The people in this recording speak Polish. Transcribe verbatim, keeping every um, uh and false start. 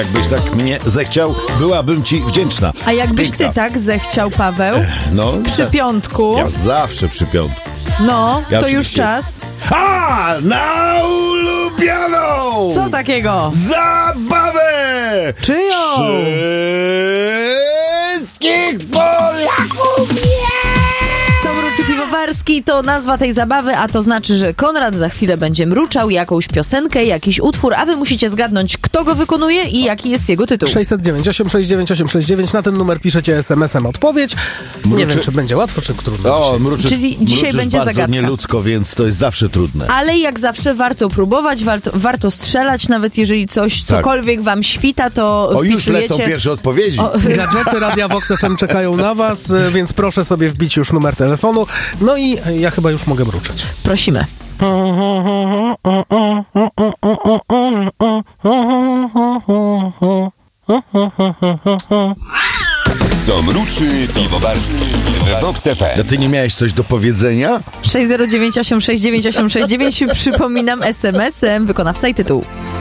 Jakbyś tak mnie zechciał, byłabym ci wdzięczna. A jakbyś Piękna. ty tak zechciał, Paweł? No, Przy piątku? Ja zawsze przy piątku. No, Ja to już oczywiście. czas. A, na ulubioną! Co takiego? Zabawę! Czyją? Wszystkich Polaków! Mruczy Piwowarski to nazwa tej zabawy, a to znaczy, że Konrad za chwilę będzie mruczał jakąś piosenkę, jakiś utwór, a wy musicie zgadnąć, kto go wykonuje i jaki jest jego tytuł. sześćset dziewięć, osiemset sześćdziesiąt dziewięć, osiemset sześćdziesiąt dziewięć. Na ten numer piszecie es em esem odpowiedź. Mruczy- Nie wiem, czy będzie łatwo, czy trudno. O, dzisiaj. mruczysz, Czyli dzisiaj mruczysz będzie bardzo zagadka. nieludzko, więc to jest zawsze trudne. Ale jak zawsze warto próbować, warto, warto strzelać, nawet jeżeli coś, Tak. cokolwiek wam świta, to O, już wpisujecie... lecą pierwsze odpowiedzi. O, Gadżety Radia Vox F M czekają na was, e, więc proszę sobie wbić już numer telefonu. No i e, ja chyba już mogę mruczeć. prosimy. Co mruczy Piwowarski w Vox F M. A ty nie miałeś coś do powiedzenia? sześć zero dziewięć osiem sześć dziewięć osiem sześć dziewięć, przypominam es em esem, wykonawca i tytuł.